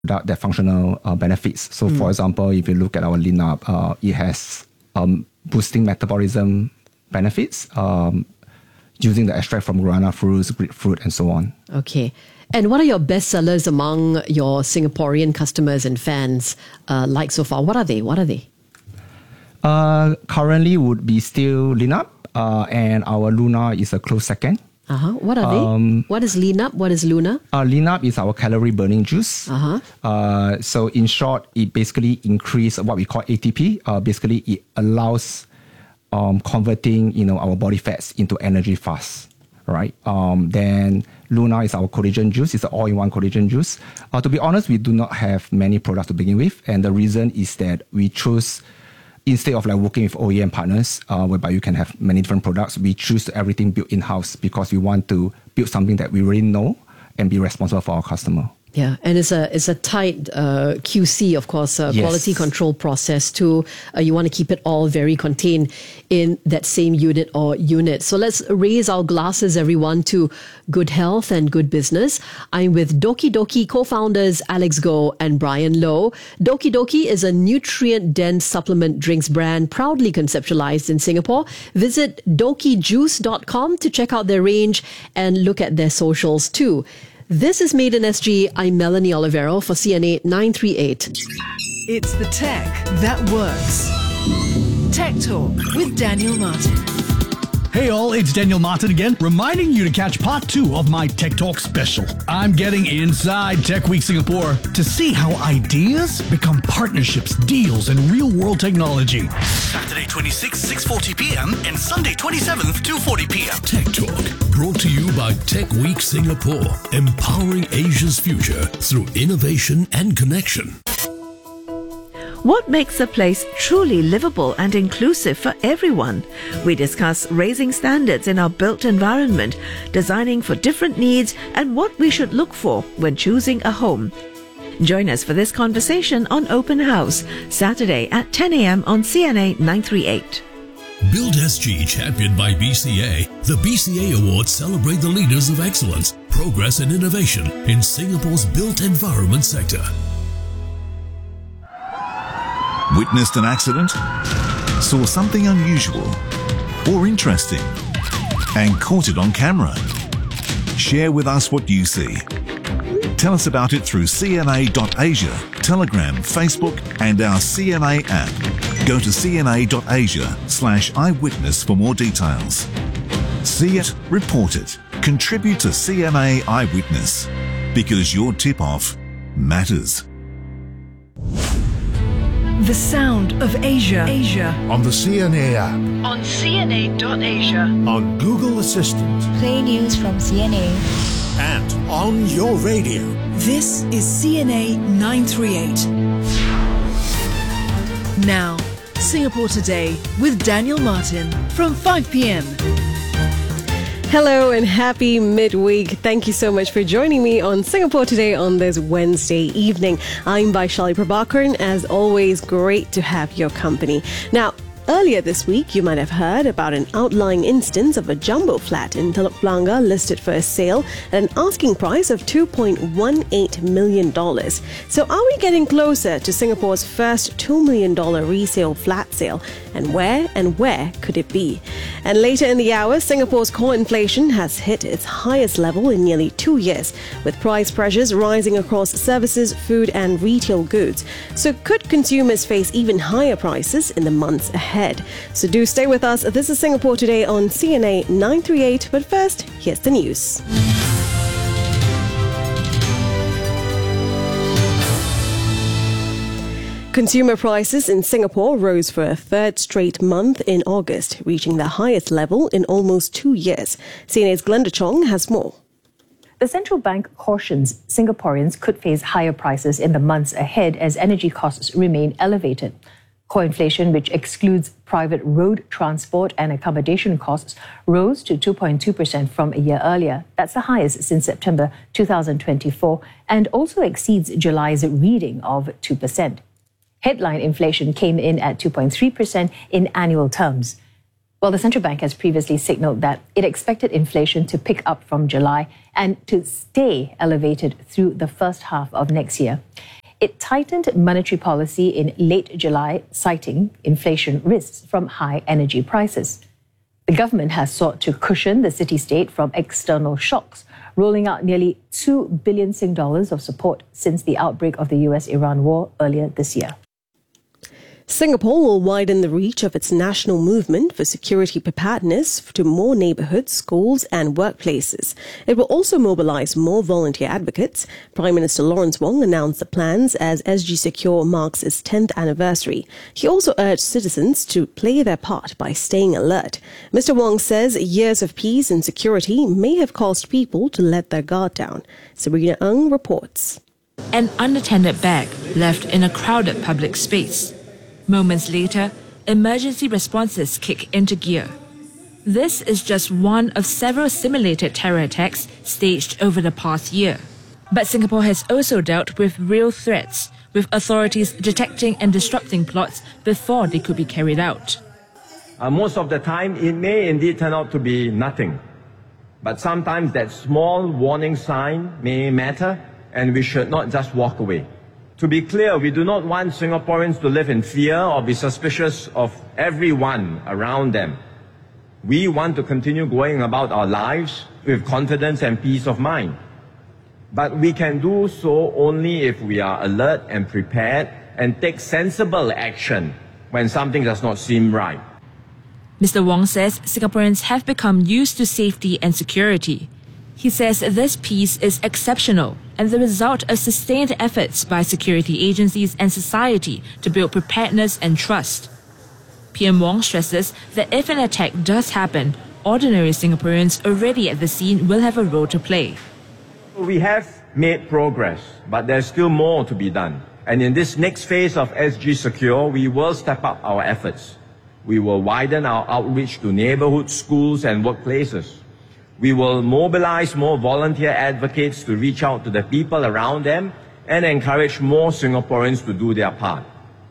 that functional benefits. So, for example, if you look at our Linap, it has boosting metabolism benefits using the extract from guarana fruits, grapefruit, and so on. Okay. And what are your best sellers among your Singaporean customers and fans like so far? What are they? Currently would be still Linap, and our Luna is a close second. What are they? What is Linap? What is Luna? Linap is our calorie burning juice. So in short, it basically increases what we call ATP. Basically, it allows converting our body fats into energy fast, right? Then Luna is our collagen juice. It's an all-in-one collagen juice. To be honest, we do not have many products to begin with, and the reason is that we choose, instead of working with OEM partners, whereby you can have many different products, we choose everything built in-house because we want to build something that we really know and be responsible for our customer. Yeah, and it's a tight QC, of course, quality control process too. You want to keep it all very contained in that same unit or units. So let's raise our glasses, everyone, to good health and good business. I'm with Doki Doki co-founders Alex Goh and Brian Low. Doki Doki is a nutrient-dense supplement drinks brand proudly conceptualized in Singapore. Visit dokijuice.com to check out their range and look at their socials too. This is Made in SG. I'm Melanie Olivero for CNA 938. It's the tech that works. Tech Talk with Daniel Martin. Hey all, it's Daniel Martin again, reminding you to catch part 2 of my Tech Talk special. I'm getting inside Tech Week Singapore to see how ideas become partnerships, deals, and real-world technology. Saturday 26th, 6:40 p.m. and Sunday 27th, 2:40 p.m. Tech Talk, brought to you by Tech Week Singapore, empowering Asia's future through innovation and connection. What makes a place truly livable and inclusive for everyone? We discuss raising standards in our built environment, designing for different needs, and what we should look for when choosing a home. Join us for this conversation on Open House, Saturday at 10 a.m. on CNA 938. Build SG, championed by BCA. The BCA Awards celebrate the leaders of excellence, progress, and innovation in Singapore's built environment sector. Witnessed an accident? Saw something unusual or interesting and caught it on camera? Share with us what you see. Tell us about it through CNA.Asia, Telegram, Facebook and our CNA app. Go to cna.asia/eyewitness for more details. See it, report it, contribute to CNA Eyewitness, because your tip-off matters. The sound of Asia. On the CNA app. On CNA.Asia. On Google Assistant. Play news from CNA. And on your radio. This is CNA 938. Now, Singapore Today with Daniel Martin from 5 p.m. Hello and happy midweek. Thank you so much for joining me on Singapore Today on this Wednesday evening. I'm Vaishali Prabhakaran. As always, great to have your company. Now, earlier this week, you might have heard about an outlying instance of a jumbo flat in Teluk Blangah listed for a sale at an asking price of $2.18 million. So are we getting closer to Singapore's first $2 million resale flat sale? And where could it be? And later in the hour, Singapore's core inflation has hit its highest level in nearly 2 years, with price pressures rising across services, food and retail goods. So could consumers face even higher prices in the months ahead? So do stay with us. This is Singapore Today on CNA 938. But first, here's the news. Consumer prices in Singapore rose for a third straight month in August, reaching the highest level in almost 2 years. CNA's Glenda Chong has more. The central bank cautions Singaporeans could face higher prices in the months ahead as energy costs remain elevated. Core inflation, which excludes private road transport and accommodation costs, rose to 2.2% from a year earlier. That's the highest since September 2024 and also exceeds July's reading of 2%. Headline inflation came in at 2.3% in annual terms. Well, the central bank has previously signaled that it expected inflation to pick up from July and to stay elevated through the first half of next year. It tightened monetary policy in late July, citing inflation risks from high energy prices. The government has sought to cushion the city-state from external shocks, rolling out nearly 2 billion Sing dollars of support since the outbreak of the US-Iran war earlier this year. Singapore will widen the reach of its national movement for security preparedness to more neighbourhoods, schools and workplaces. It will also mobilise more volunteer advocates. Prime Minister Lawrence Wong announced the plans as SG Secure marks its 10th anniversary. He also urged citizens to play their part by staying alert. Mr. Wong says years of peace and security may have caused people to let their guard down. Sabrina Ng reports. An unattended bag left in a crowded public space. Moments later, emergency responses kick into gear. This is just one of several simulated terror attacks staged over the past year. But Singapore has also dealt with real threats, with authorities detecting and disrupting plots before they could be carried out. Most of the time, it may indeed turn out to be nothing. But sometimes that small warning sign may matter, and we should not just walk away. To be clear, we do not want Singaporeans to live in fear or be suspicious of everyone around them. We want to continue going about our lives with confidence and peace of mind. But we can do so only if we are alert and prepared and take sensible action when something does not seem right. Mr. Wong says Singaporeans have become used to safety and security. He says this peace is exceptional and the result of sustained efforts by security agencies and society to build preparedness and trust. PM Wong stresses that if an attack does happen, ordinary Singaporeans already at the scene will have a role to play. We have made progress, but there's still more to be done. And in this next phase of SG Secure, we will step up our efforts. We will widen our outreach to neighborhoods, schools and workplaces. We will mobilize more volunteer advocates to reach out to the people around them and encourage more Singaporeans to do their part.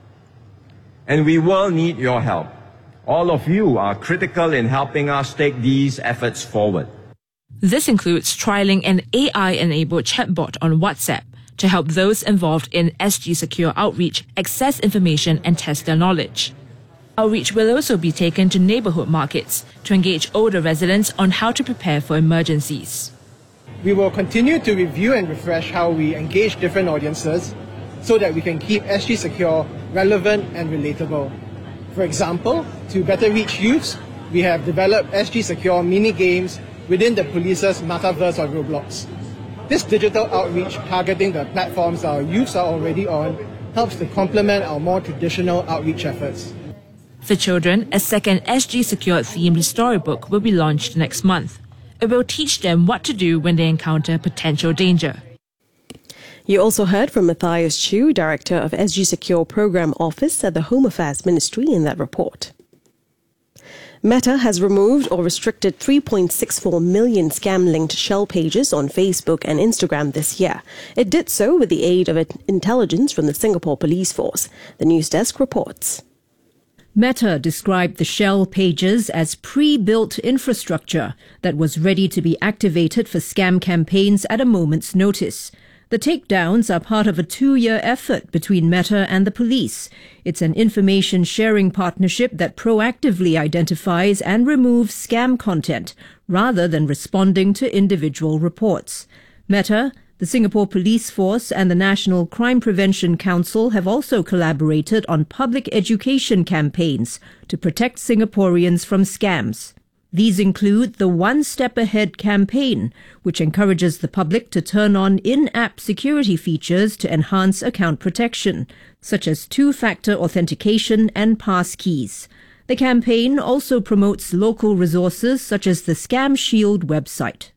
And we will need your help. All of you are critical in helping us take these efforts forward. This includes trialling an AI-enabled chatbot on WhatsApp to help those involved in SG Secure outreach access information and test their knowledge. Outreach will also be taken to neighbourhood markets to engage older residents on how to prepare for emergencies. We will continue to review and refresh how we engage different audiences so that we can keep SG Secure relevant and relatable. For example, to better reach youths, we have developed SG Secure mini games within the police's metaverse or Roblox. This digital outreach targeting the platforms our youths are already on helps to complement our more traditional outreach efforts. For children, a second SG Secure themed storybook will be launched next month. It will teach them what to do when they encounter potential danger. You also heard from Matthias Chew, Director of SG Secure Program Office at the Home Affairs Ministry in that report. Meta has removed or restricted 3.64 million scam-linked shell pages on Facebook and Instagram this year. It did so with the aid of intelligence from the Singapore Police Force. The News Desk reports. Meta described the shell pages as pre-built infrastructure that was ready to be activated for scam campaigns at a moment's notice. The takedowns are part of a 2-year effort between Meta and the police. It's an information sharing partnership that proactively identifies and removes scam content rather than responding to individual reports. Meta, the Singapore Police Force and the National Crime Prevention Council have also collaborated on public education campaigns to protect Singaporeans from scams. These include the One Step Ahead campaign, which encourages the public to turn on in-app security features to enhance account protection, such as two-factor authentication and pass keys. The campaign also promotes local resources such as the Scam Shield website.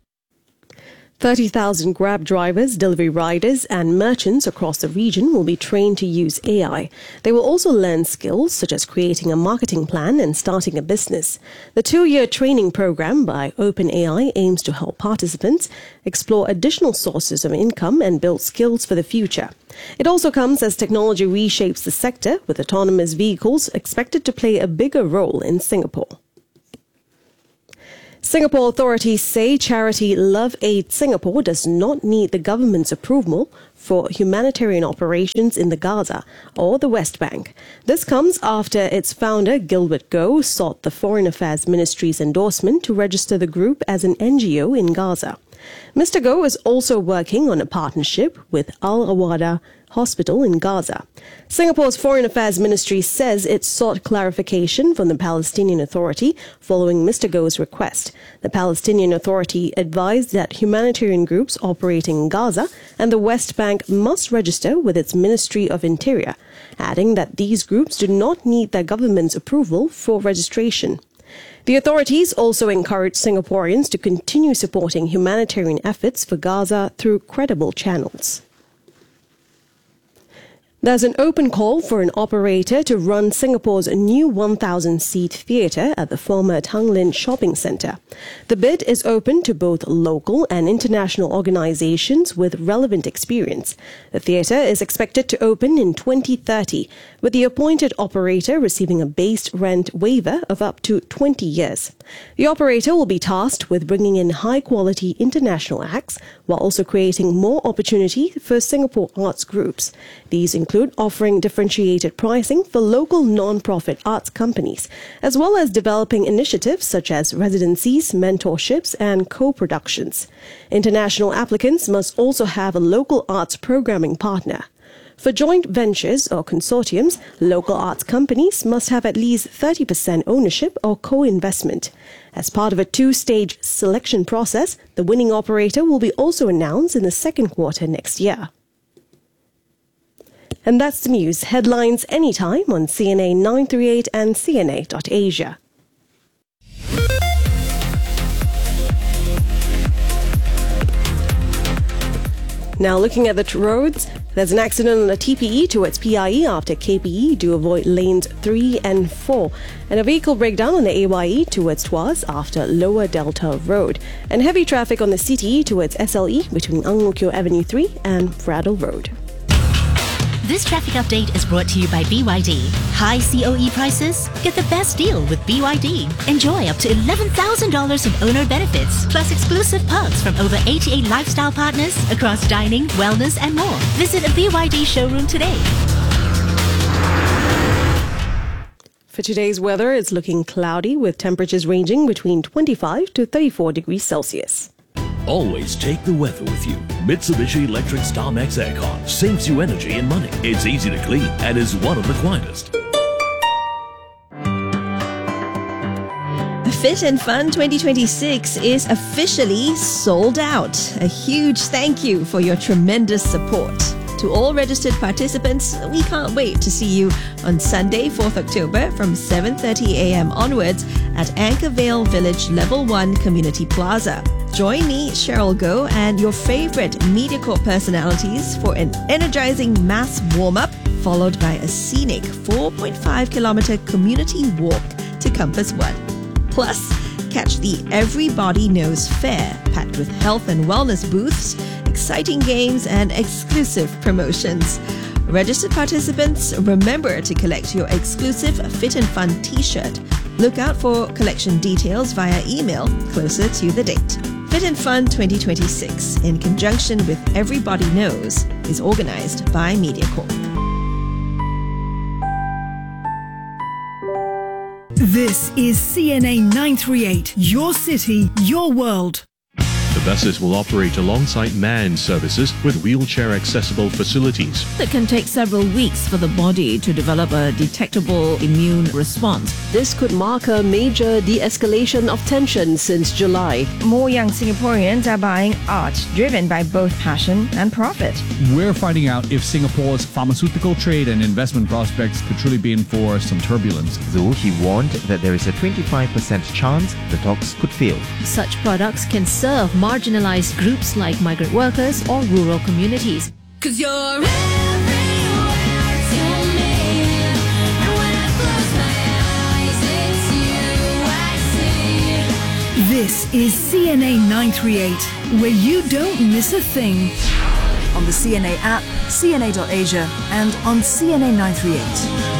30,000 Grab drivers, delivery riders and merchants across the region will be trained to use AI. They will also learn skills such as creating a marketing plan and starting a business. The 2-year training program by OpenAI aims to help participants explore additional sources of income and build skills for the future. It also comes as technology reshapes the sector, with autonomous vehicles expected to play a bigger role in Singapore. Singapore authorities say charity Love Aid Singapore does not need the government's approval for humanitarian operations in the Gaza or the West Bank. This comes after its founder, Gilbert Goh, sought the Foreign Affairs Ministry's endorsement to register the group as an NGO in Gaza. Mr. Goh is also working on a partnership with Al Awada Hospital in Gaza. Singapore's Foreign Affairs Ministry says it sought clarification from the Palestinian Authority following Mr. Goh's request. The Palestinian Authority advised that humanitarian groups operating in Gaza and the West Bank must register with its Ministry of Interior, adding that these groups do not need their government's approval for registration. The authorities also encouraged Singaporeans to continue supporting humanitarian efforts for Gaza through credible channels. There's an open call for an operator to run Singapore's new 1,000-seat theatre at the former Tanglin Shopping Centre. The bid is open to both local and international organisations with relevant experience. The theatre is expected to open in 2030, with the appointed operator receiving a base rent waiver of up to 20 years. The operator will be tasked with bringing in high-quality international acts while also creating more opportunity for Singapore arts groups. These include offering differentiated pricing for local non-profit arts companies, as well as developing initiatives such as residencies, mentorships, and co-productions. International applicants must also have a local arts programming partner. For joint ventures or consortiums, local arts companies must have at least 30% ownership or co-investment. As part of a two-stage selection process, the winning operator will be also announced in the second quarter next year. And that's the news. Headlines anytime on CNA 938 and CNA.Asia. Now looking at the roads, there's an accident on the TPE towards PIE after KPE. Do avoid lanes 3 and 4. And a vehicle breakdown on the AYE towards Tuas after Lower Delta Road. And heavy traffic on the CTE towards SLE between Ang Mo Kio Avenue 3 and Bradle Road. This traffic update is brought to you by BYD. High COE prices? Get the best deal with BYD. Enjoy up to $11,000 in owner benefits, plus exclusive perks from over 88 lifestyle partners across dining, wellness, and more. Visit a BYD showroom today. For today's weather, it's looking cloudy with temperatures ranging between 25 to 34 degrees Celsius. Always take the weather with you. Mitsubishi Electric StarMax Aircon saves you energy and money. It's easy to clean and is one of the quietest. Fit and Fun 2026 is officially sold out. A huge thank you for your tremendous support. To all registered participants, we can't wait to see you on Sunday, 4th October from 7:30 a.m. onwards at Anchorvale Village Level 1 Community Plaza. Join me, Cheryl Goh, and your favorite MediaCorp personalities for an energizing mass warm-up, followed by a scenic 4.5-kilometer community walk to Compass One. Plus, catch the Everybody Knows Fair, packed with health and wellness booths, exciting games, and exclusive promotions. Registered participants, remember to collect your exclusive Fit and Fun t-shirt. Look out for collection details via email closer to the date. Fit and Fun 2026, in conjunction with Everybody Knows, is organized by MediaCorp. This is CNA 938, your city, your world. The buses will operate alongside manned services with wheelchair-accessible facilities. It can take several weeks for the body to develop a detectable immune response. This could mark a major de-escalation of tension since July. More young Singaporeans are buying art driven by both passion and profit. We're finding out if Singapore's pharmaceutical trade and investment prospects could truly be in for some turbulence. Though he warned that there is a 25% chance the talks could fail. Such products can serve marginalized groups like migrant workers or rural communities. 'Cause you're everywhere to me, and when I close my eyes, it's you I see. This is CNA 938, where you don't miss a thing. On the CNA app, CNA.Asia, and on CNA 938.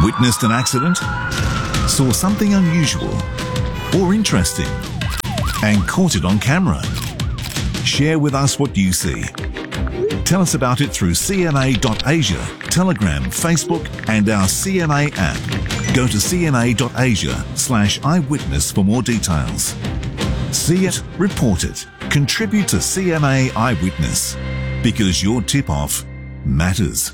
Witnessed an accident? Saw something unusual or interesting and caught it on camera? Share with us what you see. Tell us about it through CNA.Asia, Telegram, Facebook and our CNA app. Go to cna.asia/eyewitness for more details. See it, report it, contribute to CNA Eyewitness, because your tip-off matters.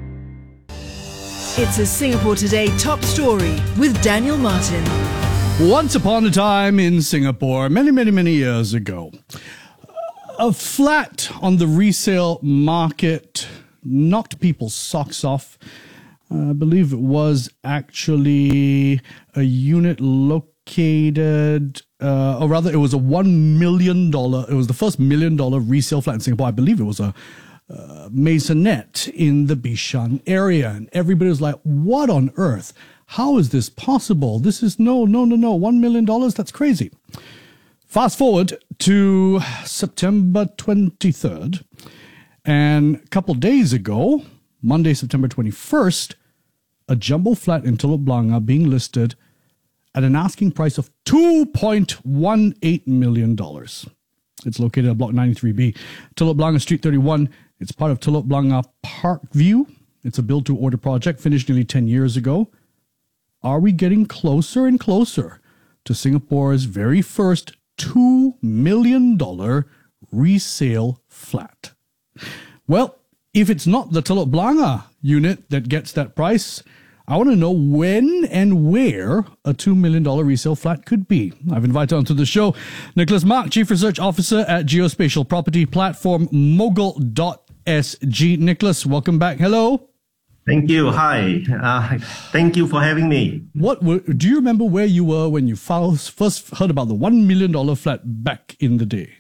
It's a Singapore Today top story with Daniel Martin. Once upon a time in Singapore, many years ago, a flat on the resale market knocked people's socks off. I believe it was actually a unit located, or rather it was a $1 million, it was the first $1 million resale flat in Singapore. I believe it was a maisonette in the Bishan area. And everybody was like, what on earth? How is this possible? This is no. $1 million? That's crazy. Fast forward to September 23rd. And a couple days ago, Monday, September 21st, a jumbo flat in Telok Blangah being listed at an asking price of $2.18 million. It's located at Block 93B, Telok Blangah Street 31. It's part of Telok Blangah Parkview. It's a build-to-order project finished nearly 10 years ago. Are we getting closer and closer to Singapore's very first $2 million resale flat? Well, if it's not the Telok Blangah unit that gets that price, I want to know when and where a $2 million resale flat could be. I've invited onto the show Nicholas Mark, Chief Research Officer at geospatial property platform Mogul.sg. Nicholas, welcome back. Hello. Thank you. Hi. Thank you for having me. Do you remember where you were when you first heard about the $1 million flat back in the day?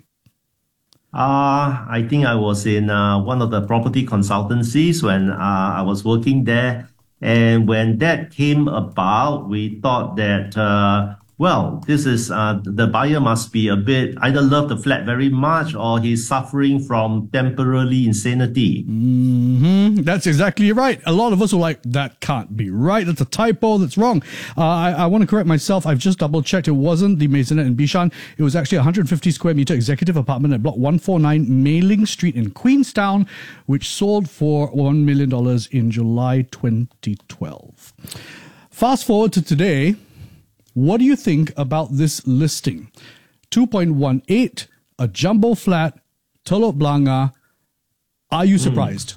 I think I was in one of the property consultancies when I was working there. And when that came about, we thought that, this is, the buyer must be a bit, either love the flat very much or he's suffering from temporary insanity. That's exactly right. A lot of us were like, that can't be right. That's a typo. That's wrong. I want to correct myself. I've just double checked. It wasn't the maisonette in Bishan. It was actually a 150 square meter executive apartment at Block 149 Mei Ling Street in Queenstown, which sold for $1 million in July 2012. Fast forward to today. What do you think about this listing? 2.18, a jumbo flat, Telok Blangah. Are you surprised?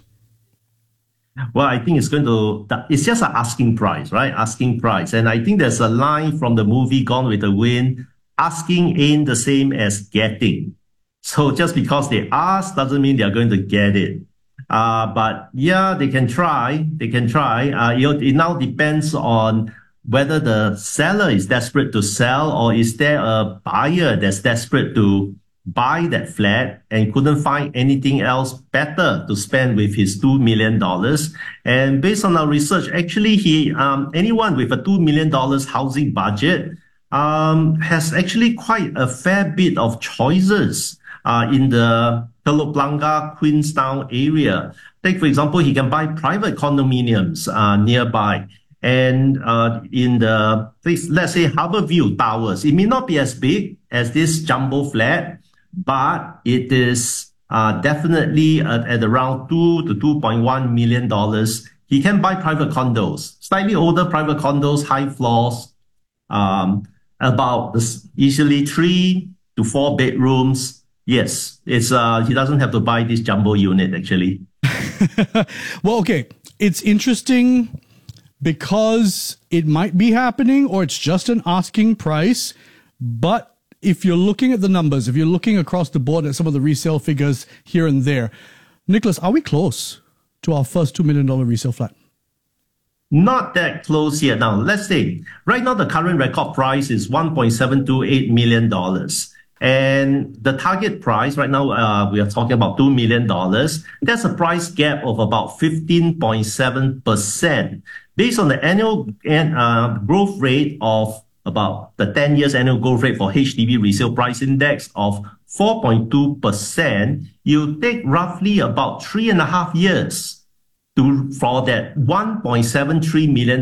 Well, I think it's just an asking price, right? Asking price. And I think there's a line from the movie Gone with the Wind, asking ain't the same as getting. So just because they ask doesn't mean they're going to get it. But yeah, they can try. It now depends on whether the seller is desperate to sell or is there a buyer that's desperate to buy that flat and couldn't find anything else better to spend with his $2 million. And based on our research, actually, anyone with a $2 million housing budget has actually quite a fair bit of choices in the Telok Blangah, Queenstown area. Take, for example, he can buy private condominiums nearby. And in the, let's say, Harbourview Towers, it may not be as big as this jumbo flat, but it is definitely at around $2 to $2.1 million. He can buy private condos, slightly older private condos, high floors, about easily 3 to 4 bedrooms. Yes, it's he doesn't have to buy this jumbo unit, actually. Well, okay, it's interesting because it might be happening or it's just an asking price. But if you're looking at the numbers, if you're looking across the board at some of the resale figures here and there, Nicholas, are we close to our first $2 million resale flat? Not that close yet. Now, let's say right now the current record price is $1.728 million. And the target price right now, we are talking about $2 million. That's a price gap of about 15.7%. Based on the annual growth rate of about the 10 years annual growth rate for HDB resale price index of 4.2%, you take roughly about 3.5 years for that $1.73 million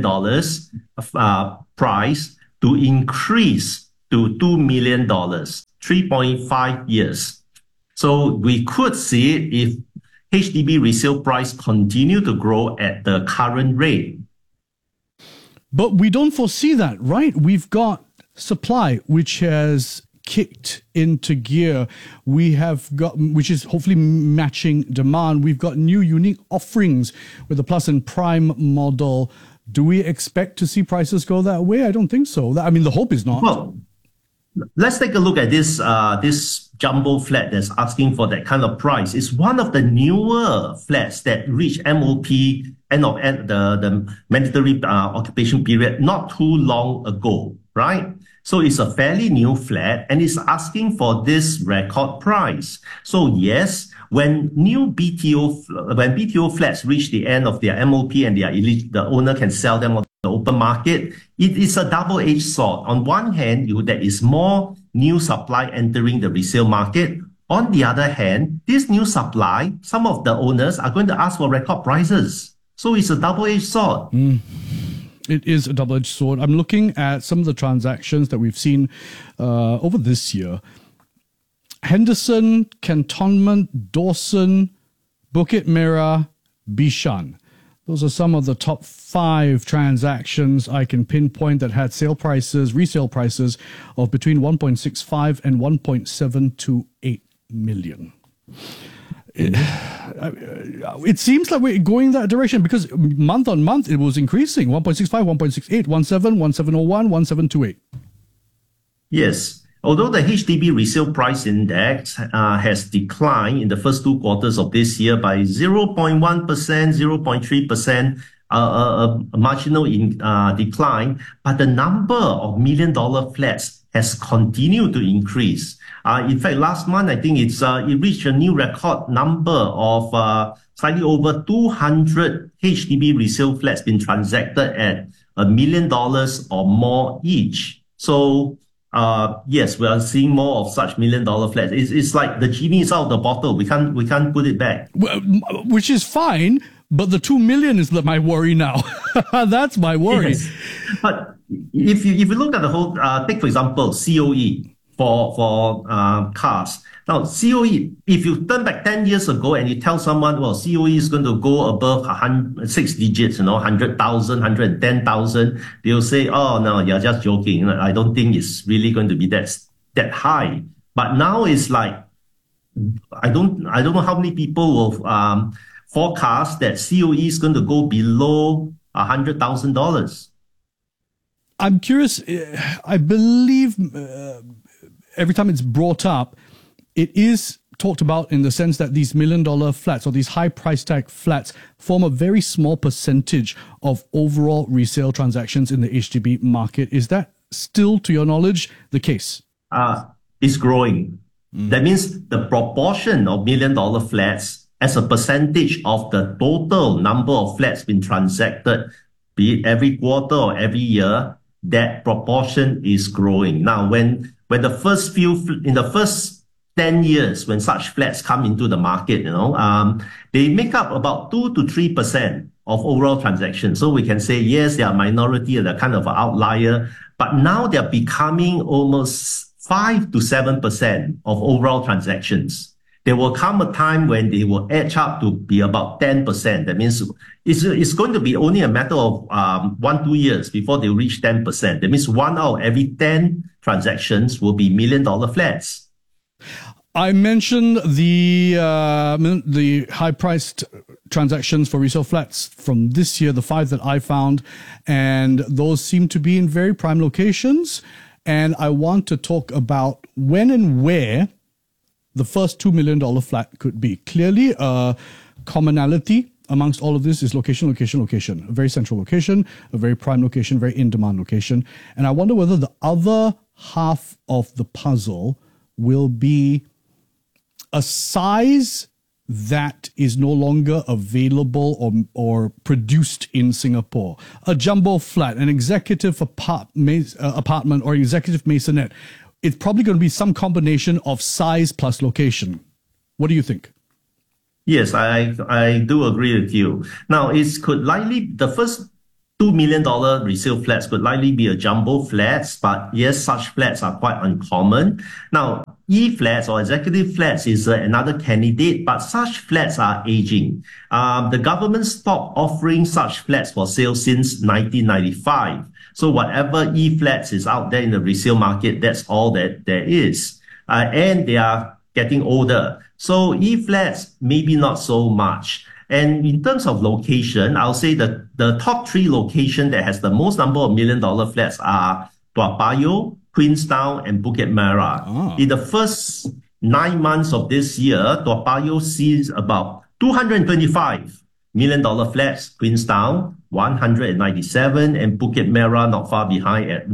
price to increase to $2 million, 3.5 years. So we could see it if HDB resale price continue to grow at the current rate. But we don't foresee that, right? We've got supply, which has kicked into gear. We have got, which is hopefully matching demand. We've got new unique offerings with the Plus and Prime model. Do we expect to see prices go that way? I don't think so. I mean, the hope is not. Well, let's take a look at this this jumbo flat that's asking for that kind of price. It's one of the newer flats that reached MOP, end of the mandatory occupation period, not too long ago, right? So it's a fairly new flat and it's asking for this record price. So yes, when BTO flats reach the end of their MOP and the owner can sell them on the open market, it is a double-edged sword. On one hand, there is more new supply entering the resale market. On the other hand, this new supply, some of the owners are going to ask for record prices. So it's a double-edged sword. It is a double-edged sword. I'm looking at some of the transactions that we've seen over this year. Henderson, Cantonment, Dawson, Bukit Merah, Bishan. Those are some of the top 5 transactions I can pinpoint that had resale prices of between 1.65 and 1.728 million. It seems like we're going that direction because month on month it was increasing 1.65, 1.68, 17, 1701, 1728. Yes. Although the HDB resale price index has declined in the first 2 quarters of this year by 0.1%, 0.3%, a marginal decline, but the number of $1 million flats has continued to increase. In fact, last month, I think it reached a new record number of slightly over 200 HDB resale flats being transacted at $1 million or more each. So, yes, we are seeing more of such $1 million flats. It's like the genie is out of the bottle. We can't put it back. Well, which is fine, but the 2 million is my worry now. That's my worry. Yes. But if you look at the whole, take for example COE for cars. Now COE, if you turn back 10 years ago and you tell someone, well, COE is going to go above 6 digits, 100,000, 110,000, they'll say, oh no, you're just joking. I don't think it's really going to be that high. But now it's like, I don't know how many people will forecast that COE is going to go below $100,000. I'm curious. I believe every time it's brought up, it is talked about in the sense that these $1 million flats or these high price tag flats form a very small percentage of overall resale transactions in the HDB market. Is that still, to your knowledge, the case? It's growing. That means the proportion of $1 million flats as a percentage of the total number of flats being transacted, be it every quarter or every year, that proportion is growing. Now, when the first in the first 10 years, when such flats come into the market, they make up about 2 to 3% of overall transactions. So we can say, yes, they are a minority, they're kind of an outlier, but now they're becoming almost 5 to 7% of overall transactions. There will come a time when they will edge up to be about 10%. That means it's going to be only a matter of 1-2 years before they reach 10%. That means 1 out of every 10 transactions will be $1 million flats. I mentioned the high-priced transactions for resale flats from this year, the 5 that I found, and those seem to be in very prime locations. And I want to talk about when and where the first $2 million flat could be. Clearly, a commonality amongst all of this is location, location, location. A very central location, a very prime location, very in-demand location. And I wonder whether the other half of the puzzle will be a size that is no longer available or produced in Singapore. A jumbo flat, an executive apartment or executive maisonette. It's probably going to be some combination of size plus location. What do you think? Yes, I do agree with you. Now, the first $2 million resale flats could likely be a jumbo flats, but yes, such flats are quite uncommon. Now, E-flats or executive flats is another candidate, but such flats are aging. The government stopped offering such flats for sale since 1995. So whatever E-flats is out there in the resale market, that's all that there is. And they are getting older. So E-flats, maybe not so much. And in terms of location, I'll say that the top 3 locations that has the most number of $1 million flats are Toa Payoh, Queenstown, and Bukit Merah. In the first 9 months of this year, Toa Payoh sees about $225 million flats, Queenstown 197, and Bukit Merah not far behind at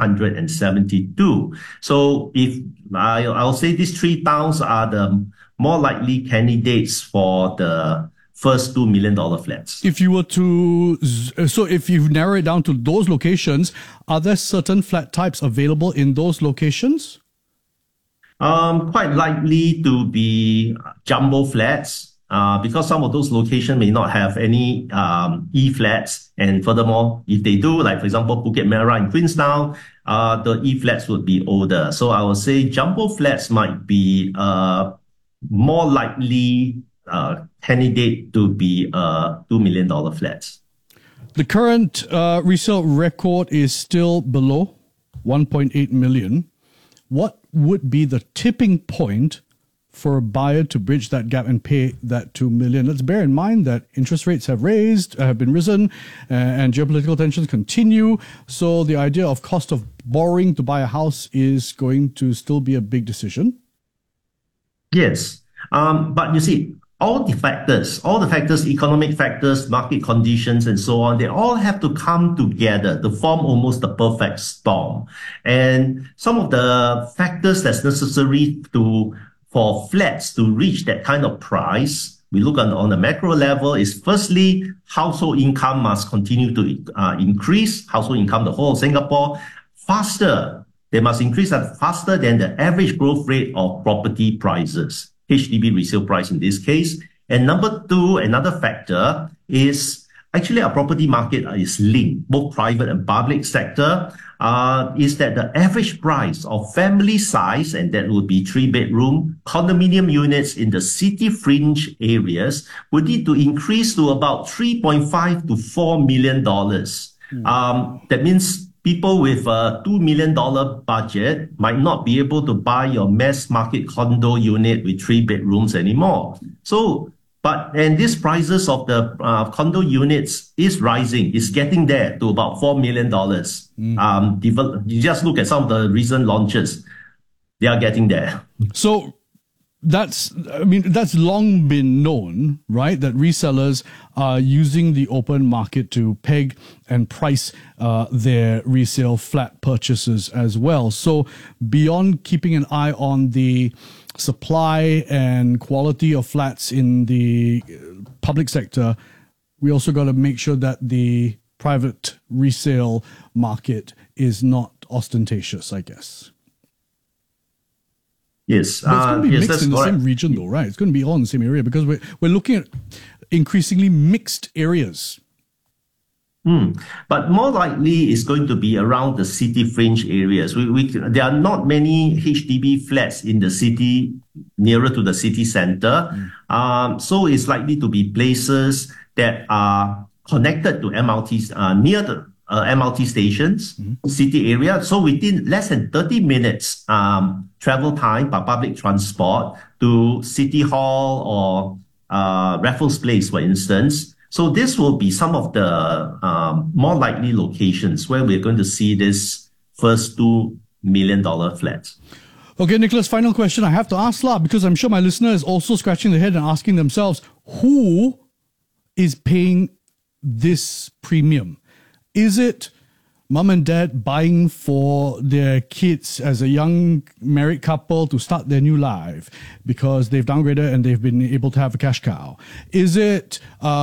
172. So I'll say these 3 towns are the more likely candidates for the first $2 million flats. If you were to, so if you narrow it down to those locations, are there certain flat types available in those locations? Quite likely to be jumbo flats, because some of those locations may not have any E-flats. And furthermore, if they do, like for example, Bukit Merah and Queenstown, the E-flats would be older. So I would say jumbo flats might be more likely candidate to be $2 million flats. The current resale record is still below 1.8 million. What would be the tipping point for a buyer to bridge that gap and pay that $2 million? Let's bear in mind that interest rates have been risen, and geopolitical tensions continue. So the idea of cost of borrowing to buy a house is going to still be a big decision. Yes. But you see, all the factors, economic factors, market conditions, and so on, they all have to come together to form almost the perfect storm. And some of the factors that's necessary for flats to reach that kind of price, we look on the macro level, is firstly, household income must continue to increase, household income, the whole of Singapore, faster. They must increase that faster than the average growth rate of property prices. HDB resale price in this case. And number 2, another factor is actually our property market is linked, both private and public sector, is that the average price of family size, and that would be 3-bedroom condominium units in the city fringe areas, would need to increase to about $3.5 to $4 million. That means people with a $2 million budget might not be able to buy your mass market condo unit with 3 bedrooms anymore. And these prices of the condo units is rising. It's getting there to about $4 million. You just look at some of the recent launches. They are getting there. So that's long been known, right? That resellers are using the open market to peg and price their resale flat purchases as well. So beyond keeping an eye on the supply and quality of flats in the public sector, we also got to make sure that the private resale market is not ostentatious, I guess. Yes. But it's going to be mixed in the same region though, right? It's going to be all in the same area because we're looking at increasingly mixed areas. But more likely it's going to be around the city fringe areas. There are not many HDB flats in the city, nearer to the city center. So it's likely to be places that are connected to MRTs, near the MRT stations, city area. So within less than 30 minutes travel time by public transport to City Hall or Raffles Place, for instance. So this will be some of the more likely locations where we're going to see this first $2 million flats. Okay, Nicholas, final question I have to ask because I'm sure my listener is also scratching their head and asking themselves, who is paying this premium? Is it mom and dad buying for their kids as a young married couple to start their new life because they've downgraded and they've been able to have a cash cow? Is it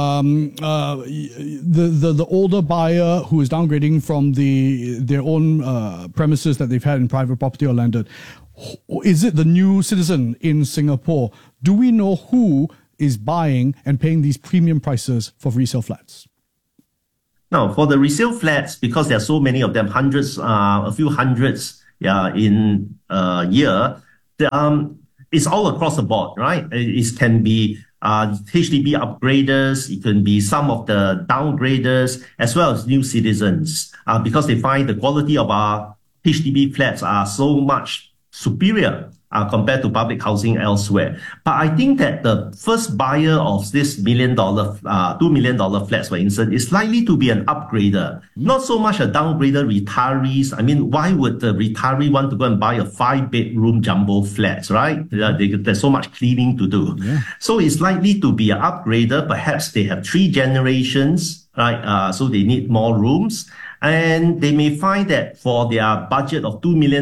the older buyer who is downgrading from their own premises that they've had in private property or landed? Is it the new citizen in Singapore? Do we know who is buying and paying these premium prices for resale flats? Now, for the resale flats, because there are so many of them, a few hundreds in a year, it's all across the board, right? It can be HDB upgraders, it can be some of the downgraders, as well as new citizens, because they find the quality of our HDB flats are so much superior compared to public housing elsewhere. But I think that the first buyer of this $2 million flats, for instance, is likely to be an upgrader, not so much a downgrader. Retirees, I mean, why would the retiree want to go and buy a 5-bedroom jumbo flat, right? There's so much cleaning to do. Yeah. So it's likely to be an upgrader. Perhaps they have 3 generations, right? So they need more rooms. And they may find that for their budget of $2 million,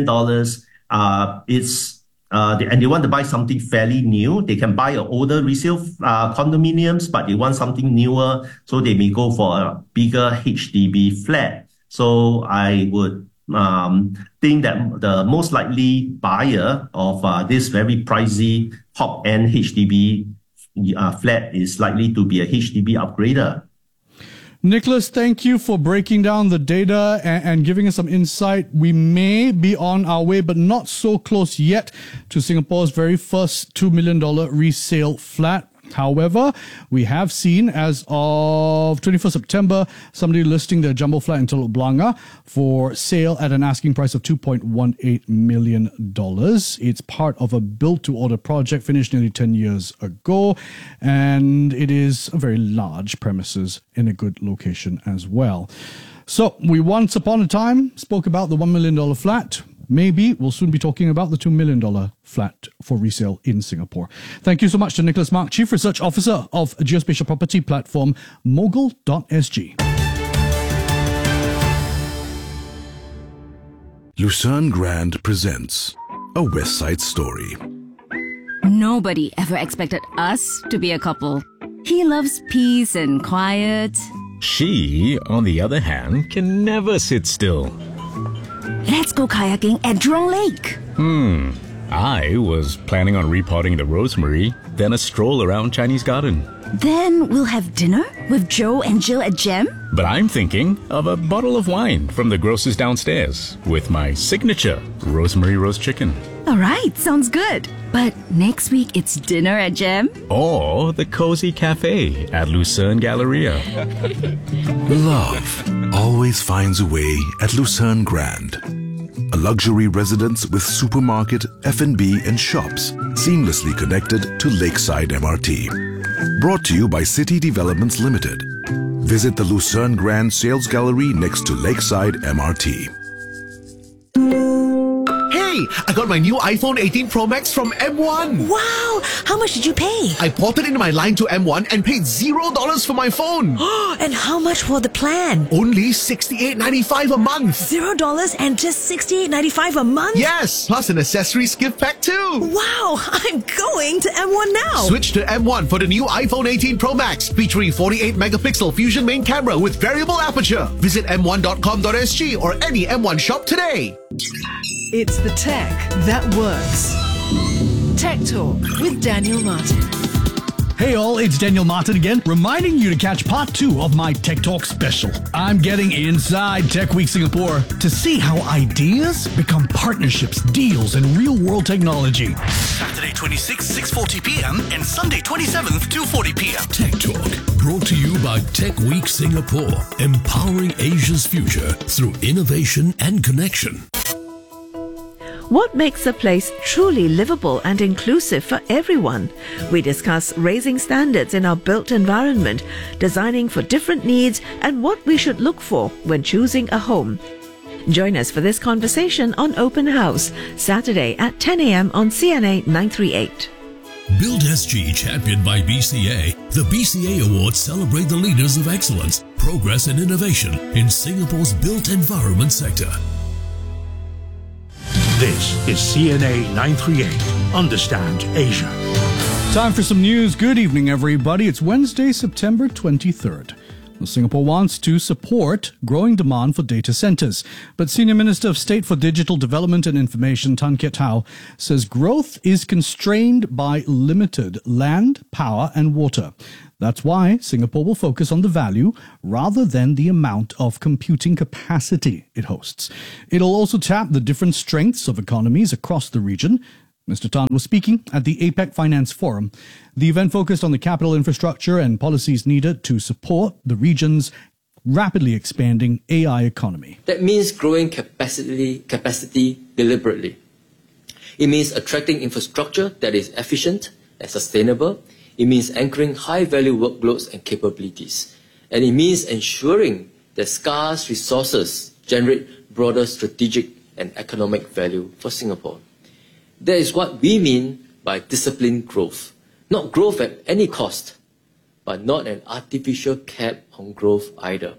and they want to buy something fairly new. They can buy an older resale condominiums, but they want something newer, so they may go for a bigger HDB flat. So I would think that the most likely buyer of this very pricey top-end HDB flat is likely to be a HDB upgrader. Nicholas, thank you for breaking down the data and giving us some insight. We may be on our way, but not so close yet to Singapore's very first $2 million resale flat. However, we have seen as of 21st September, somebody listing their jumbo flat in Teluk Blangah for sale at an asking price of $2.18 million. It's part of a built-to-order project finished nearly 10 years ago, and it is a very large premises in a good location as well. So we once upon a time spoke about the $1 million flat. Maybe we'll soon be talking about the $2 million flat for resale in Singapore. Thank you so much to Nicholas Mark, Chief Research Officer of geospatial property platform Mogul.sg. Lucerne Grand presents a West Side Story. Nobody ever expected us to be a couple. He loves peace and quiet. She, on the other hand, can never sit still. Let's go kayaking at Jurong Lake. I was planning on repotting the rosemary, then a stroll around Chinese Garden. Then we'll have dinner with Joe and Jill at Gem. But I'm thinking of a bottle of wine from the grocer's downstairs with my signature rosemary roast chicken. All right, sounds good. But next week it's dinner at Gem. Or the cozy cafe at Lucerne Galleria. Love always finds a way at Lucerne Grand. A luxury residence with supermarket, F&B and shops seamlessly connected to Lakeside MRT. Brought to you by City Developments Limited. Visit the Lucerne Grand Sales Gallery next to Lakeside MRT. Hey, I got my new iPhone 18 Pro Max from M1. Wow, how much did you pay? I ported in my line to M1 and paid $0 for my phone. And how much for the plan? Only $68.95 a month. $0 and just $68.95 a month? Yes, plus an accessories gift pack too. Wow, I'm going to M1 now. Switch to M1 for the new iPhone 18 Pro Max featuring 48-megapixel Fusion main camera with variable aperture. Visit m1.com.sg or any M1 shop today. It's the tech that works. Tech Talk with Daniel Martin. Hey all, it's Daniel Martin again, reminding you to catch part 2 of my Tech Talk special. I'm getting inside Tech Week Singapore to see how ideas become partnerships, deals, and real-world technology. Saturday 26th, 6:40 p.m. and Sunday 27th, 2:40 p.m. Tech Talk, brought to you by Tech Week Singapore, empowering Asia's future through innovation and connection. What makes a place truly livable and inclusive for everyone? We discuss raising standards in our built environment, designing for different needs, and what we should look for when choosing a home. Join us for this conversation on Open House, Saturday at 10 a.m. on CNA 938. Build SG, championed by BCA. The BCA Awards celebrate the leaders of excellence, progress, and innovation in Singapore's built environment sector. This is CNA 938. Understand Asia. Time for some news. Good evening, everybody. It's Wednesday, September 23rd. Singapore wants to support growing demand for data centers. But Senior Minister of State for Digital Development and Information, Tan Kiat Hau, says growth is constrained by limited land, power and water. That's why Singapore will focus on the value rather than the amount of computing capacity it hosts. It'll also tap the different strengths of economies across the region. Mr. Tan was speaking at the APEC Finance Forum. The event focused on the capital infrastructure and policies needed to support the region's rapidly expanding AI economy. That means growing capacity deliberately. It means attracting infrastructure that is efficient and sustainable. It means anchoring high-value workloads and capabilities. And it means ensuring that scarce resources generate broader strategic and economic value for Singapore. That is what we mean by disciplined growth. Not growth at any cost, but not an artificial cap on growth either.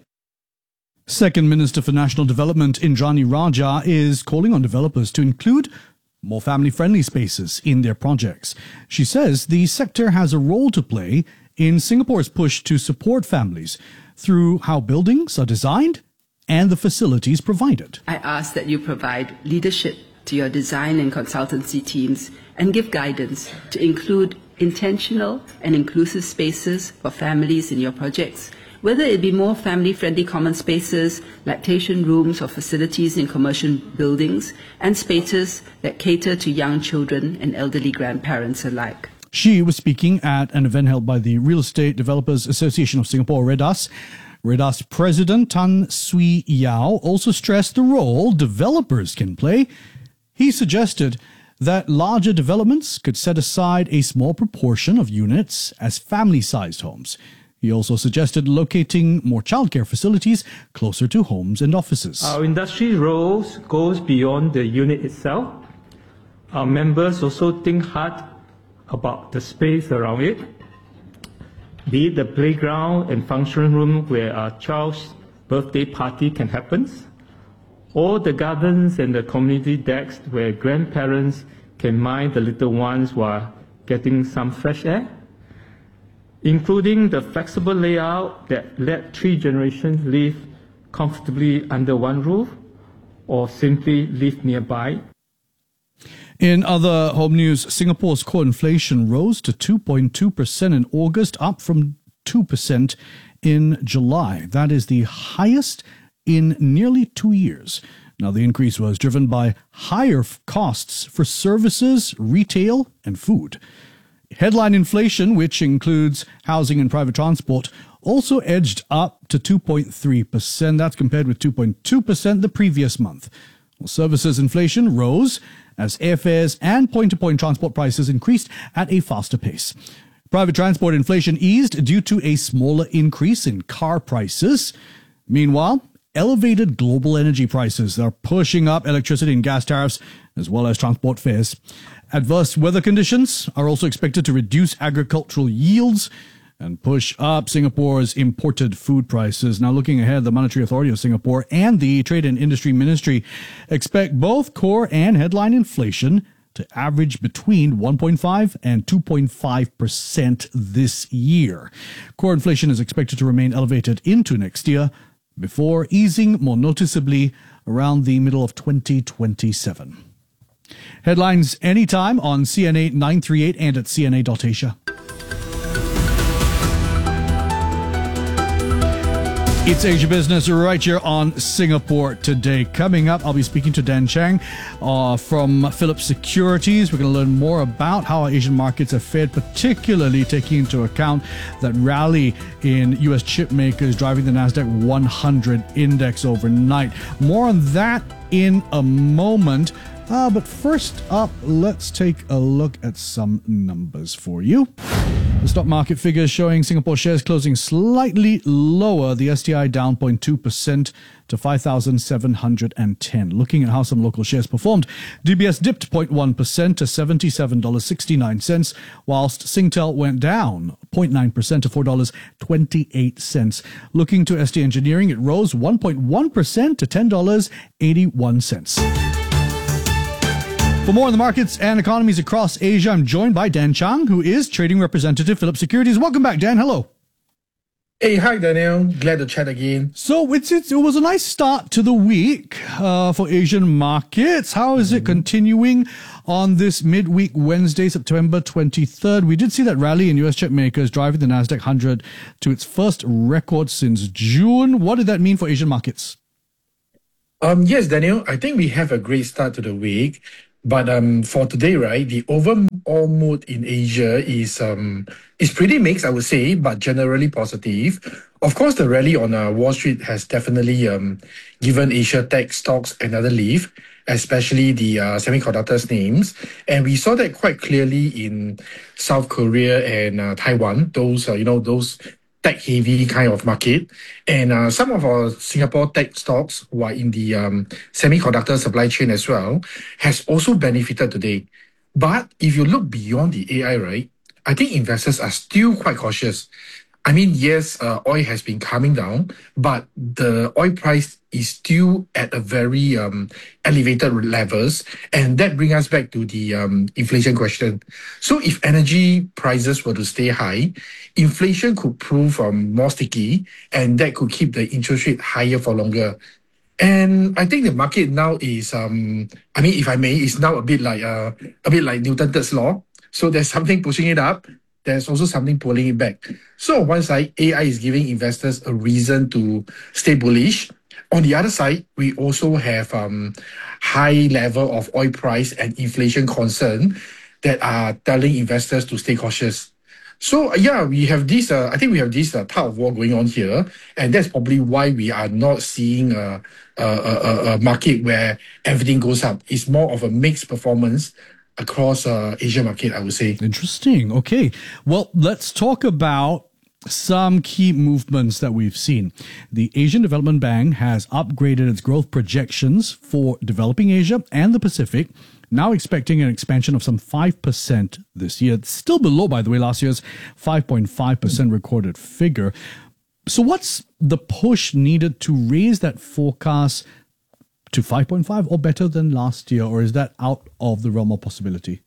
Second Minister for National Development, Indrani Raja, is calling on developers to include more family-friendly spaces in their projects. She says the sector has a role to play in Singapore's push to support families through how buildings are designed and the facilities provided. I ask that you provide leadership to your design and consultancy teams and give guidance to include intentional and inclusive spaces for families in your projects, whether it be more family-friendly common spaces, lactation rooms or facilities in commercial buildings, and spaces that cater to young children and elderly grandparents alike. She was speaking at an event held by the Real Estate Developers Association of Singapore, REDAS. REDAS President Tan Swee Yao also stressed the role developers can play. He suggested that larger developments could set aside a small proportion of units as family-sized homes. He also suggested locating more childcare facilities closer to homes and offices. Our industry role goes beyond the unit itself. Our members also think hard about the space around it, be it the playground and function room where our child's birthday party can happen, or the gardens and the community decks where grandparents can mind the little ones while getting some fresh air, including the flexible layout that let 3 generations live comfortably under one roof or simply live nearby. In other home news, Singapore's core inflation rose to 2.2% in August, up from 2% in July. That is the highest in nearly 2 years. Now, the increase was driven by higher costs for services, retail, and food. Headline inflation, which includes housing and private transport, also edged up to 2.3%. That's compared with 2.2% the previous month. Well, services inflation rose as airfares and point-to-point transport prices increased at a faster pace. Private transport inflation eased due to a smaller increase in car prices. Meanwhile, elevated global energy prices are pushing up electricity and gas tariffs, as well as transport fares. Adverse weather conditions are also expected to reduce agricultural yields and push up Singapore's imported food prices. Now, looking ahead, the Monetary Authority of Singapore and the Trade and Industry Ministry expect both core and headline inflation to average between 1.5 and 2.5% this year. Core inflation is expected to remain elevated into next year before easing more noticeably around the middle of 2027. Headlines anytime on CNA 938 and at cna.asia. It's Asia Business right here on Singapore Today. Coming up, I'll be speaking to Dan Chang from Philips Securities. We're going to learn more about how our Asian markets have fared, particularly taking into account that rally in U.S. chip makers driving the NASDAQ 100 index overnight. More on that in a moment. But first up, let's take a look at some numbers for you. The stock market figures showing Singapore shares closing slightly lower. The STI down 0.2% to 5,710. Looking at how some local shares performed, DBS dipped 0.1% to $77.69, whilst Singtel went down 0.9% to $4.28. Looking to ST Engineering, it rose 1.1% to $10.81. For more on the markets and economies across Asia, I'm joined by Dan Chang, who is trading representative, Philips Securities. Welcome back, Dan. Hello. Hey, hi Daniel. Glad to chat again. So it was a nice start to the week for Asian markets. How is it continuing on this midweek Wednesday, September 23rd? We did see that rally in US chip makers driving the Nasdaq 100 to its first record since June. What did that mean for Asian markets? Yes, Daniel, I think we have a great start to the week. But for today, right, the overall mood in Asia is pretty mixed, I would say, but generally positive. Of course, the rally on Wall Street has definitely given Asia tech stocks another lift, especially the semiconductors names. And we saw that quite clearly in South Korea and Taiwan, those tech-heavy kind of market. And some of our Singapore tech stocks who are in the semiconductor supply chain as well has also benefited today. But if you look beyond the AI, right, I think investors are still quite cautious. I mean, yes, oil has been coming down, but the oil price is still at a very elevated levels. And that brings us back to the inflation question. So if energy prices were to stay high, inflation could prove more sticky, and that could keep the interest rate higher for longer. And I think the market now is, if I may, is now a bit like Newton's third law. So there's something pushing it up. There's also something pulling it back. So on one side, AI is giving investors a reason to stay bullish. On the other side, we also have high level of oil price and inflation concern that are telling investors to stay cautious. So yeah, we have this. I think we have this tug of war going on here, and that's probably why we are not seeing a market where everything goes up. It's more of a mixed performance across Asia market, I would say. Interesting. Okay. Well, let's talk about some key movements that we've seen. The Asian Development Bank has upgraded its growth projections for developing Asia and the Pacific, now expecting an expansion of some 5% this year. It's still below, by the way, last year's 5.5% recorded figure. So what's the push needed to raise that forecast to 5.5 or better than last year, or is that out of the realm of possibility?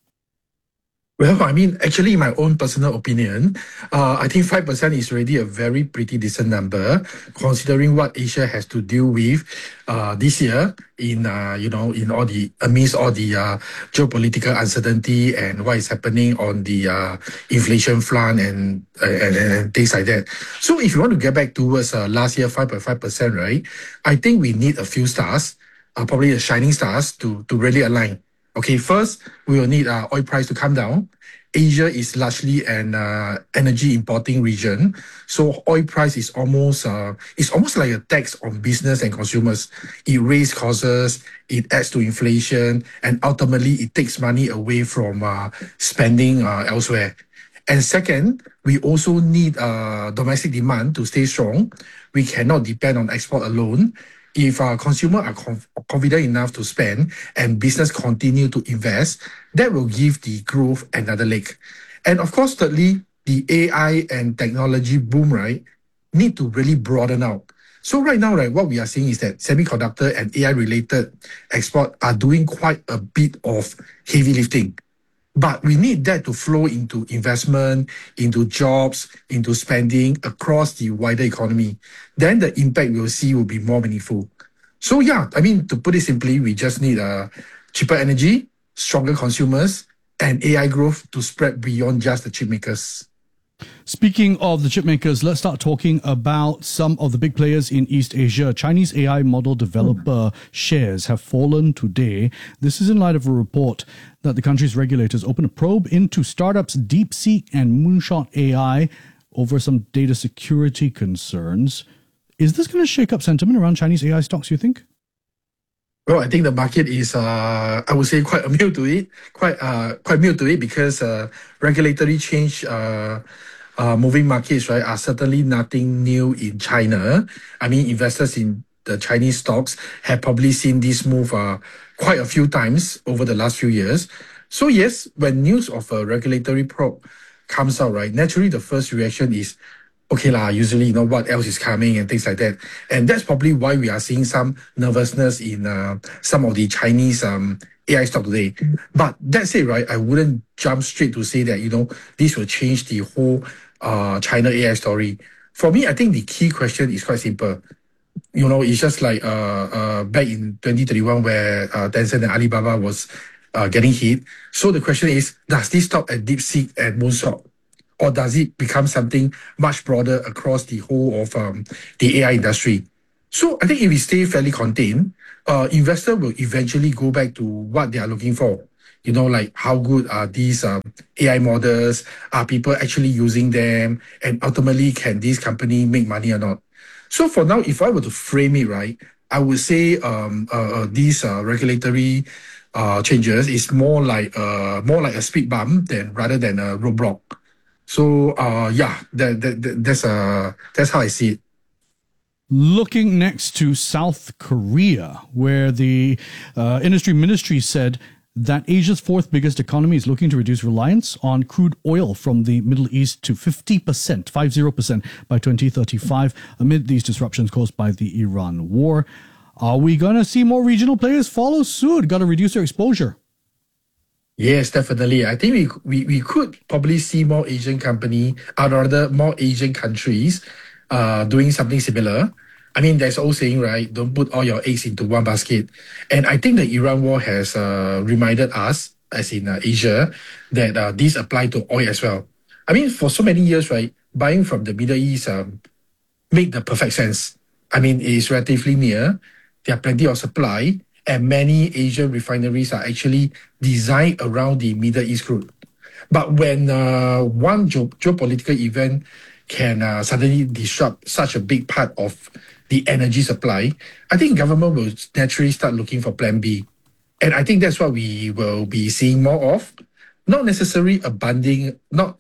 Well, I mean, actually, in my own personal opinion, I think 5% is already a very pretty decent number, considering what Asia has to deal with this year in all the amidst all the geopolitical uncertainty and what is happening on the inflation front and things like that. So, if you want to get back towards last year 5.5%, right? I think we need a few stars, probably the shining stars, to really align. Okay, first, we will need oil price to come down. Asia is largely an energy importing region, so oil price is almost like a tax on business and consumers. It raises costs, it adds to inflation, and ultimately it takes money away from spending elsewhere. And second, we also need domestic demand to stay strong. We cannot depend on export alone. If consumers are confident enough to spend and business continue to invest, that will give the growth another leg. And of course, thirdly, the AI and technology boom, right, need to really broaden out. So right now, right, what we are seeing is that semiconductor and AI-related export are doing quite a bit of heavy lifting. But we need that to flow into investment, into jobs, into spending across the wider economy. Then the impact we'll see will be more meaningful. So yeah, I mean, to put it simply, we just need cheaper energy, stronger consumers, and AI growth to spread beyond just the chip makers. Speaking of the chip makers, let's start talking about some of the big players in East Asia. Chinese AI model developer shares have fallen today. This is in light of a report that the country's regulators opened a probe into startups DeepSeek and Moonshot AI over some data security concerns. Is this going to shake up sentiment around Chinese AI stocks, you think? Well, I think the market is, I would say, quite immune to it. Quite immune to it because regulatory change, moving markets, right, are certainly nothing new in China. I mean, investors in the Chinese stocks have probably seen this move quite a few times over the last few years. So yes, when news of a regulatory probe comes out, right, naturally the first reaction is, okay lah, usually, what else is coming and things like that. And that's probably why we are seeing some nervousness in some of the Chinese AI stock today. But that's it, right? I wouldn't jump straight to say that, this will change the whole China AI story. for me, I think the key question is quite simple. It's just like back in 2021 where Tencent and Alibaba was getting hit. So the question is, does this stop at DeepSeek and Moonshot? Or does it become something much broader across the whole of the AI industry? So I think if we stay fairly contained, investor will eventually go back to what they are looking for. Like how good are these AI models? Are people actually using them? And ultimately, can this company make money or not? So for now, if I were to frame it right, I would say these regulatory changes is more like a speed bump rather than a roadblock. So that's how I see it. Looking next to South Korea, where the industry ministry said that Asia's fourth biggest economy is looking to reduce reliance on crude oil from the Middle East to 50% by 2035 amid these disruptions caused by the Iran war. Are we going to see more regional players follow suit? Got to reduce their exposure? Yes, definitely. I think we could probably see more Asian more Asian countries doing something similar. I mean, there's old saying, right? Don't put all your eggs into one basket. And I think the Iran war has reminded us, as in Asia, that these apply to oil as well. I mean, for so many years, right, buying from the Middle East made the perfect sense. I mean, it is relatively near. There are plenty of supply. And many Asian refineries are actually designed around the Middle East crude. But when one geopolitical event can suddenly disrupt such a big part of the energy supply, I think government will naturally start looking for plan B. And I think that's what we will be seeing more of. Not necessarily abandoning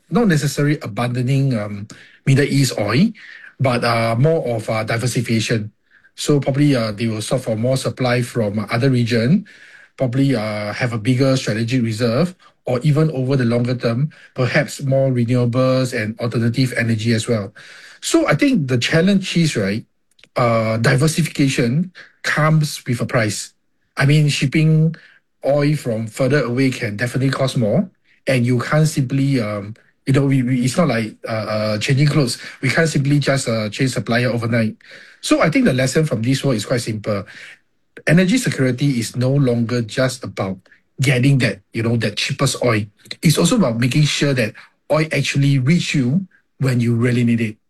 Middle East oil, but more of diversification. So probably they will sort for more supply from other region, probably have a bigger strategic reserve, or even over the longer term, perhaps more renewables and alternative energy as well. So I think the challenge is, right, diversification comes with a price. I mean, shipping oil from further away can definitely cost more, and you can't simply, it's not like changing clothes. We can't simply just change supplier overnight. So I think the lesson from this war is quite simple. Energy security is no longer just about getting that cheapest oil. It's also about making sure that oil actually reach you when you really need it.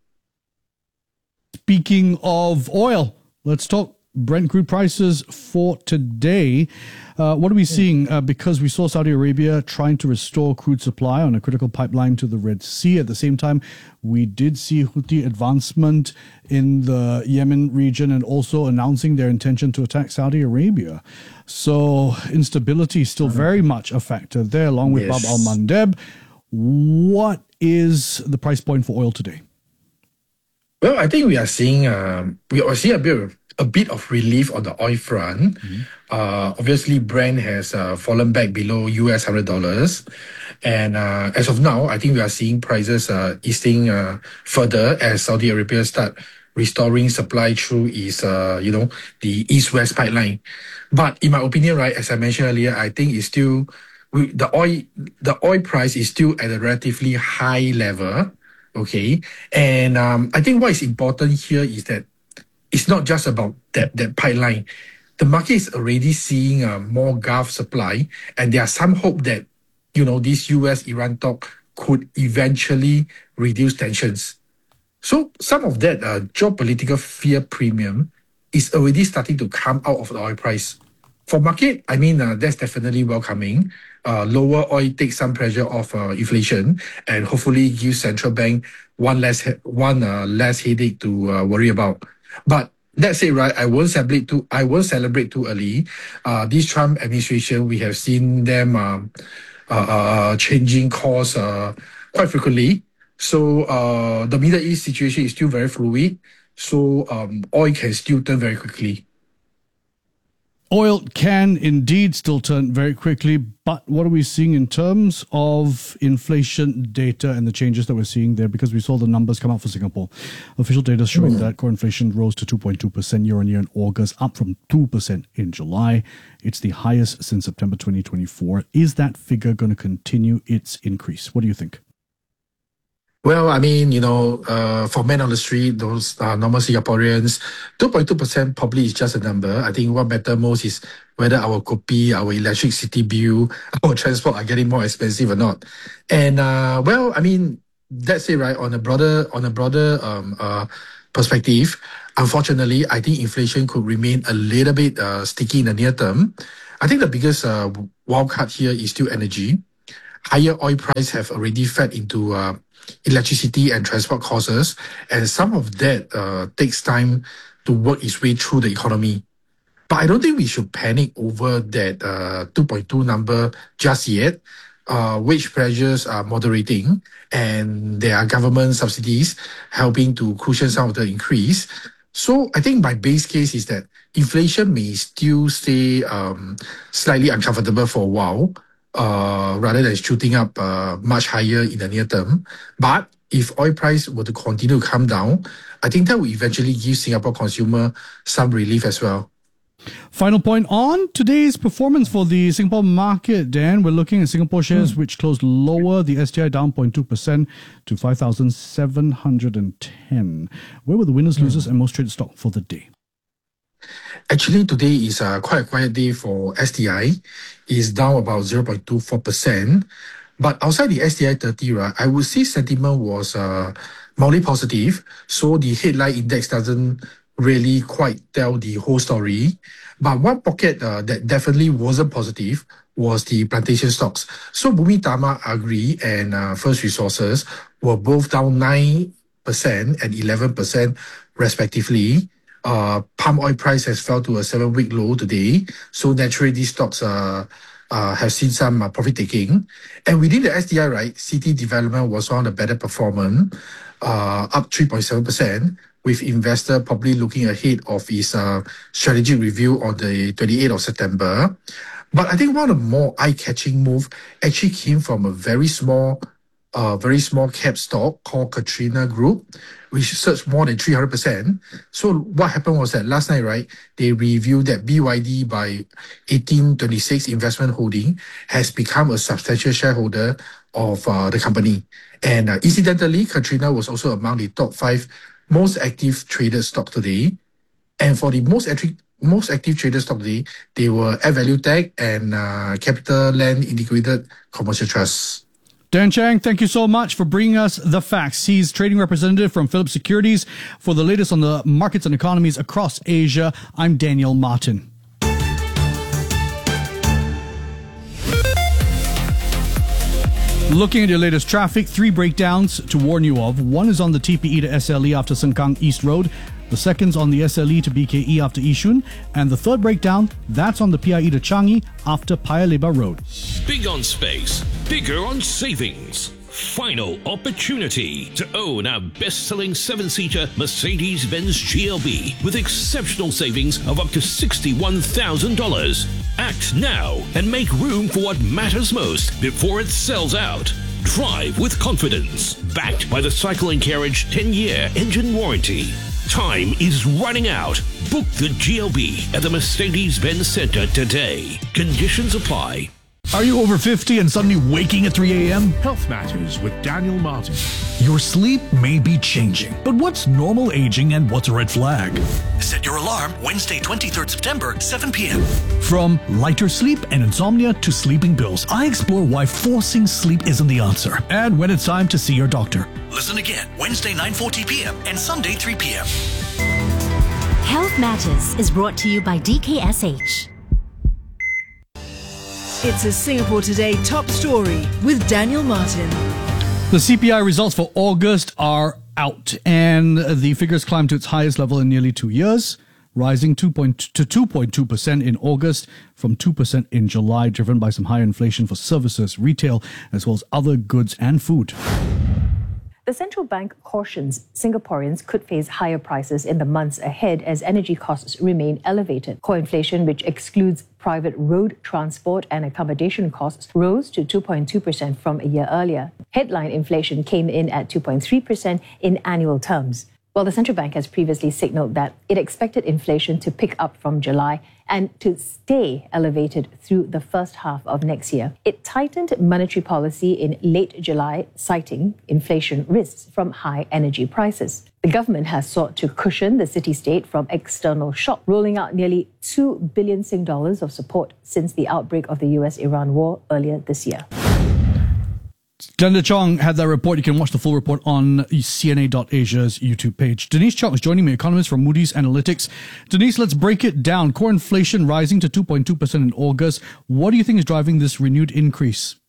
Speaking of oil, let's talk Brent crude prices for today. What are we seeing? Because we saw Saudi Arabia trying to restore crude supply on a critical pipeline to the Red Sea. At the same time, we did see Houthi advancement in the Yemen region and also announcing their intention to attack Saudi Arabia. So instability is still very much a factor there, along with Bab al-Mandeb. What is the price point for oil today? Well, I think we are seeing a bit of relief on the oil front. Obviously, Brent has fallen back below US $100. And as of now, I think we are seeing prices easing further as Saudi Arabia start restoring supply through the East-West pipeline. But in my opinion, right, as I mentioned earlier, I think it's still the oil price is still at a relatively high level. Okay, and I think what is important here is that it's not just about that pipeline. The market is already seeing more Gulf supply, and there are some hope that this US-Iran talk could eventually reduce tensions. So some of that geopolitical fear premium is already starting to come out of the oil price. For market, I mean, that's definitely welcoming. Lower oil takes some pressure off inflation and hopefully gives central bank one less headache to worry about. But that said, right, I won't celebrate too early. This Trump administration, we have seen them changing course quite frequently. So the Middle East situation is still very fluid. So oil can still turn very quickly. Oil can indeed still turn very quickly, but what are we seeing in terms of inflation data and the changes that we're seeing there? Because we saw the numbers come out for Singapore. Official data showing that core inflation rose to 2.2% year on year in August, up from 2% in July. It's the highest since September 2024. Is that figure going to continue its increase? What do you think? Well, I mean, for men on the street, those normal Singaporeans, 2.2% probably is just a number. I think what matters most is whether our kopi, our electricity bill, our transport are getting more expensive or not. And well, I mean, that's it, right? On a broader perspective, unfortunately, I think inflation could remain a little bit sticky in the near term. I think the biggest wild card here is still energy. Higher oil price have already fed into electricity and transport costs, and some of that takes time to work its way through the economy. But I don't think we should panic over that 2.2 number just yet. Wage pressures are moderating, and there are government subsidies helping to cushion some of the increase. So I think my base case is that inflation may still stay slightly uncomfortable for a while, rather than shooting up much higher in the near term. But if oil price were to continue to come down, I think that will eventually give Singapore consumer some relief as well. Final point on today's performance for the Singapore market, Dan. We're looking at Singapore shares which closed lower, the STI down 0.2% to 5,710. Where were the winners, losers, and most traded stock for the day? Actually, today is quite a quiet day for STI. It's down about 0.24%. But outside the STI 30, right, I would say sentiment was mildly positive. So the headline index doesn't really quite tell the whole story. But one pocket that definitely wasn't positive was the plantation stocks. So Bumi Tama Agri and First Resources were both down 9% and 11% respectively. Palm oil price has fell to a 7-week low today. So naturally, these stocks have seen some profit taking. And within the STI, right, City Development was one of the better performers, up 3.7%, with investor probably looking ahead of his strategic review on the 28th of September. But I think one of the more eye-catching moves actually came from a very small cap stock called Katrina Group, which surged more than 300%. So what happened was that last night, right, they reviewed that BYD by 1826 Investment Holding has become a substantial shareholder of the company. And incidentally, Katrina was also among the top 5 most active traded stock today. And for the most active traded stock today, they were Add Value Tech and Capital Land Integrated Commercial Trust. Dan Chang, thank you so much for bringing us the facts. He's trading representative from Phillips Securities. For the latest on the markets and economies across Asia, I'm Daniel Martin. Looking at your latest traffic, 3 breakdowns to warn you of. One is on the TPE to SLE after Sengkang East Road. The second's on the SLE to BKE after Yishun. And the third breakdown, that's on the PIE to Changi after Paya Lebar Road. Big on space, bigger on savings. Final opportunity to own our best-selling 7-seater Mercedes-Benz GLB with exceptional savings of up to $61,000. Act now and make room for what matters most before it sells out. Drive with confidence, backed by the Cycle and Carriage 10-year engine warranty. Time is running out. Book the GLB at the Mercedes-Benz Center today. Conditions apply. Are you over 50 and suddenly waking at 3 a.m.? Health Matters with Daniel Martin. Your sleep may be changing, but what's normal aging and what's a red flag? Set your alarm Wednesday, 23rd September, 7 p.m. From lighter sleep and insomnia to sleeping pills, I explore why forcing sleep isn't the answer and when it's time to see your doctor. Listen again Wednesday, 9:40 p.m. and Sunday, 3 p.m. Health Matters is brought to you by DKSH. It's a Singapore Today top story with Daniel Martin. The CPI results for August are out, and the figures climbed to its highest level in nearly 2 years, rising 2.2% in August from 2% in July, driven by some high inflation for services, retail, as well as other goods and food. The central bank cautions Singaporeans could face higher prices in the months ahead as energy costs remain elevated. Core inflation, which excludes private road transport and accommodation costs, rose to 2.2% from a year earlier. Headline inflation came in at 2.3% in annual terms. Well, the central bank has previously signaled that it expected inflation to pick up from July and to stay elevated through the first half of next year. It tightened monetary policy in late July, citing inflation risks from high energy prices. The government has sought to cushion the city-state from external shock, rolling out nearly 2 billion Sing dollars of support since the outbreak of the US-Iran war earlier this year. Glenda Chong had that report. You can watch the full report on CNA.Asia's YouTube page. Denise Chong is joining me, economist from Moody's Analytics. Denise, let's break it down. Core inflation rising to 2.2% in August. What do you think is driving this renewed increase?